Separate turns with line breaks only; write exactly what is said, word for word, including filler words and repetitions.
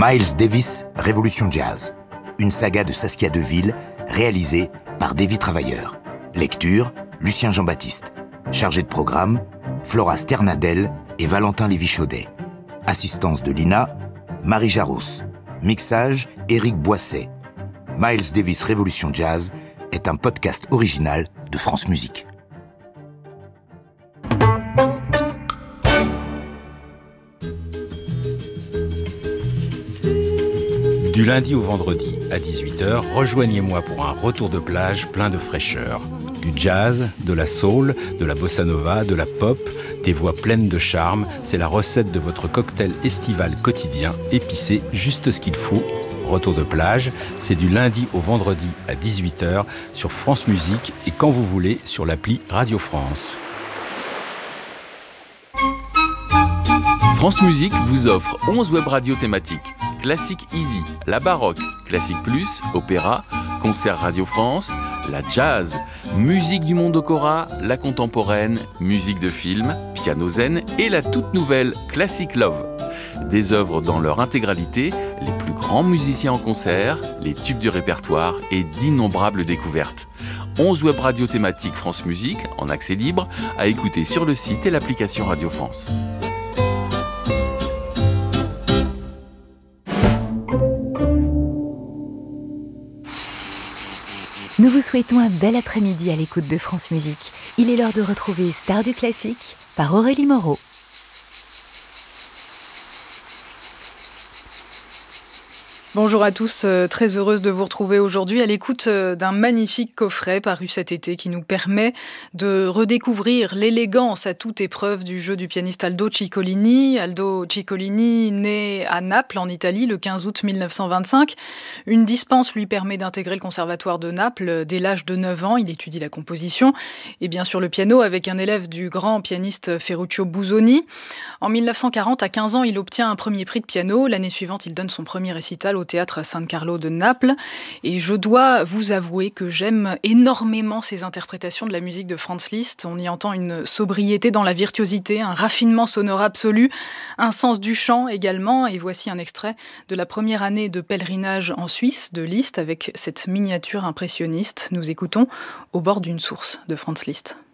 Miles Davis, Révolution Jazz. Une saga de Saskia Deville, réalisée par Davy Travailleur. Lecture, Lucien Jean-Baptiste. Chargé de programme, Flora Sternadel et Valentin Lévy-Chaudet. Assistance de Lina, Marie Jaros. Mixage, Éric Boisset. Miles Davis Révolution Jazz est un podcast original de France Musique.
Du lundi au vendredi à dix-huit heures, rejoignez-moi pour un retour de plage plein de fraîcheur. Du jazz, de la soul, de la bossa nova, de la pop, des voix pleines de charme, c'est la recette de votre cocktail estival quotidien, épicé, juste ce qu'il faut. Retour de plage, c'est du lundi au vendredi à dix-huit heures sur France Musique et quand vous voulez sur l'appli Radio France.
France Musique vous offre onze web radios thématiques. Classique Easy, la baroque, Classique Plus, opéra, concert Radio France, la jazz, musique du monde Okora, la contemporaine, musique de film, piano zen et la toute nouvelle Classic Love. Des œuvres dans leur intégralité, les plus grands musiciens en concert, les tubes du répertoire et d'innombrables découvertes. onze web radios thématiques France Musique, en accès libre, à écouter sur le site et l'application Radio France.
Nous vous souhaitons un bel après-midi à l'écoute de France Musique. Il est l'heure de retrouver Star du classique par Aurélie Moreau.
Bonjour à tous, euh, très heureuse de vous retrouver aujourd'hui à l'écoute euh, d'un magnifique coffret paru cet été qui nous permet de redécouvrir l'élégance à toute épreuve du jeu du pianiste Aldo Ciccolini. Aldo Ciccolini, né à Naples en Italie le quinze août mille neuf cent vingt-cinq. Une dispense lui permet d'intégrer le conservatoire de Naples dès l'âge de neuf ans. Il étudie la composition et bien sûr le piano avec un élève du grand pianiste Ferruccio Busoni. En mille neuf cent quarante, à quinze ans, il obtient un premier prix de piano. L'année suivante, il donne son premier récital au théâtre San Carlo de Naples. Et je dois vous avouer que j'aime énormément ces interprétations de la musique de Franz Liszt. On y entend une sobriété dans la virtuosité, un raffinement sonore absolu, un sens du chant également. Et voici un extrait de la première année de pèlerinage en Suisse de Liszt avec cette miniature impressionniste. Nous écoutons Au bord d'une source de Franz Liszt.